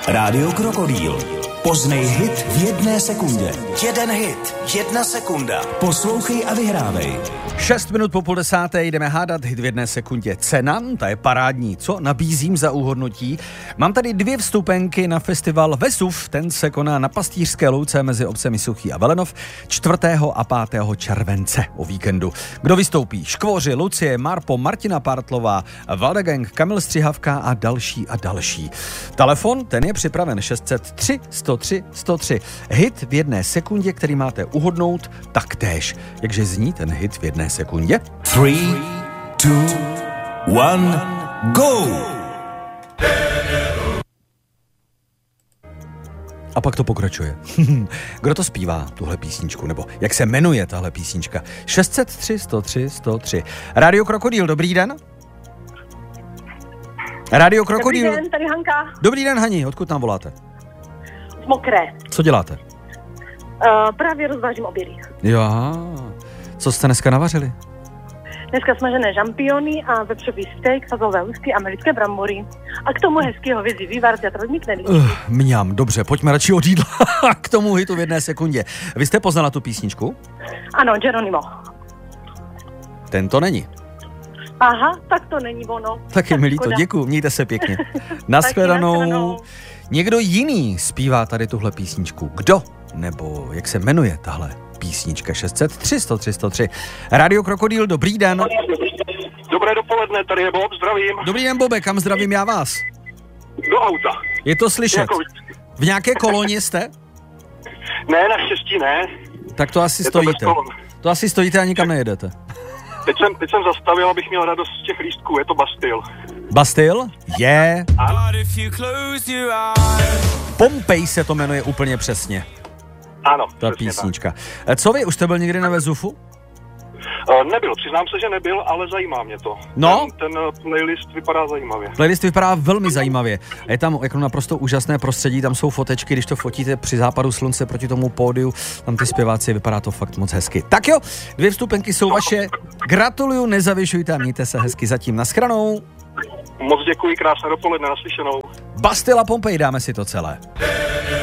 Rádio Krokodýl. Poznej hit v 1 sekundě. 1 hit, 1 sekunda. Poslouchej a vyhrávej. 6 minut po 9:30 jdeme hádat hit v 1 sekundě. Cena, ta je parádní. Co nabízím za úhodnutí? Mám tady 2 vstupenky na festival Vesuv. Ten se koná na Pastýřské louce mezi obcemi Suchý a Velenov 4. a 5. července o víkendu. Kdo vystoupí? Škvoři, Lucie, Marpo, Martina Partlová, Valdegang, Kamil Střihavka a další a další. Telefon, ten je připraven 603 103 103. Hit v 1 sekundě, který máte uhodnout taktéž. Jakže zní ten hit v 1 sekundě? 3, 2, 1, go! A pak to pokračuje. Kdo to zpívá, tuhle písničku, nebo jak se jmenuje tahle písnička? 603 103 103. Rádio Krokodýl, dobrý den. Rádio Krokodýl. Dobrý den, tady Hanka. Dobrý den, Hani, odkud nám voláte? Z Mokré. Co děláte? Právě rozvážím obědy. Jo, co jste dneska navařili? Dneska smažené žampiony a vepřový steak, fazolové úzky, americké brambory. A k tomu hezký hovězí vývar, teatrální knedlíky. Mňam, dobře, pojďme radši od jídla k tomu hitu v 1 sekundě. Vy jste poznala tu písničku? Ano, Geronimo. Ten to není. Aha, tak to není ono. Tak je mi líto, děkuju, mějte se pěkně. Nashledanou. Někdo jiný zpívá tady tuhle písničku. Kdo? Nebo jak se jmenuje tahle písnička? 603 103 103. Rádio Krokodýl, dobrý den. Dobré dopoledne, tady je Bob, zdravím. Dobrý den, Bobe, kam zdravím já vás? Do auta. Je to slyšet. V nějaké koloně jste? Ne, naštěstí ne. Tak to asi stojíte. To asi stojíte a nikam nejedete. Teď jsem zastavil, abych měl radost z těch lístků, je to Bastille. Bastille? Je. Pompej se to jmenuje úplně přesně. Ano, ta písnička. Tak. Co vy, už jste byl někdy na Vesufu? Nebyl, přiznám se, že nebyl, ale zajímá mě to. No? Ten playlist vypadá zajímavě. Playlist vypadá velmi zajímavě. Je tam jako naprosto úžasné prostředí, tam jsou fotečky, když to fotíte při západu slunce proti tomu pódiu, tam ty zpěváci, vypadá to fakt moc hezky. Tak jo, 2 vstupenky jsou vaše. Gratuluju, nezavěšujte a mějte se hezky zatím. Naschranou. Moc děkuji, krásné dopoledne, naslyšenou. Bastille a Pompej, dáme si to celé.